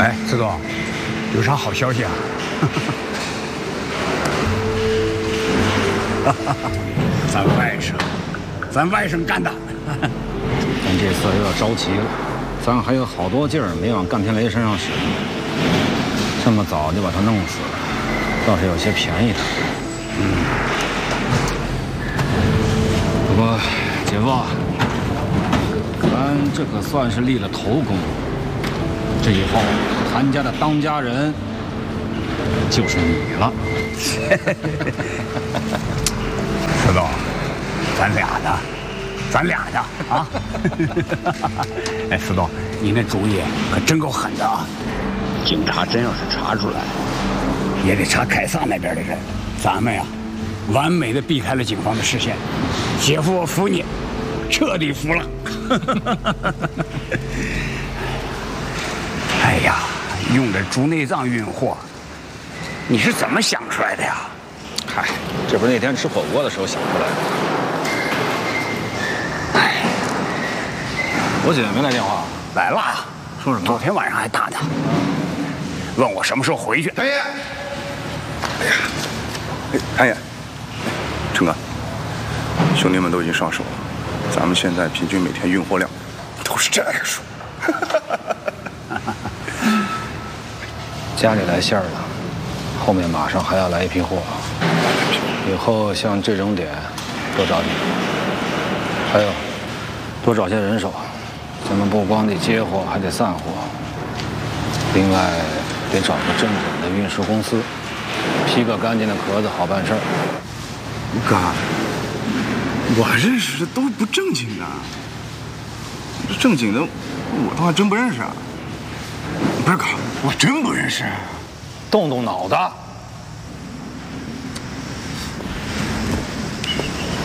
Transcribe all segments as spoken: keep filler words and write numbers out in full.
哎，司总，有啥好消息啊？咱外甥，咱外甥干的。 咱这次有点着急了，咱还有好多劲儿没往干天雷身上使，这么早就把他弄死了，倒是有些便宜他。嗯。不过，姐夫，咱这可算是立了头功。这以后，谭家的当家人就是你了。 司总，咱俩的，咱俩的啊！哎，司总，你那主意可真够狠的啊！警察真要是查出来，也得查凯撒那边的人。咱们呀，完美的避开了警方的视线。姐夫，我服你，彻底服了。哎呀，用着猪内脏运货，你是怎么想出来的呀？ 嗨，这不是那天吃火锅的时候想出来的。 哎， 我姐没来电话， 来了， 说什么？ 昨天晚上还打呢，问我什么时候回去。 谭爷，哎呀，哎，谭爷，陈哥，兄弟们都已经上手了，咱们现在平均每天运货量都是这个数。 家里来信儿了，后面马上还要来一批货。以后像这种点，多找几个，还有多找些人手。咱们不光得接货，还得散货。另外，得找个正经的运输公司，批个干净的壳子，好办事儿。 哥，我认识的都不正经的，这正经的我倒还真不认识啊。不是哥，我真不认识。 动动脑子。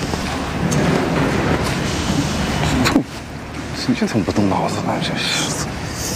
你这怎么不动脑子呢？这是。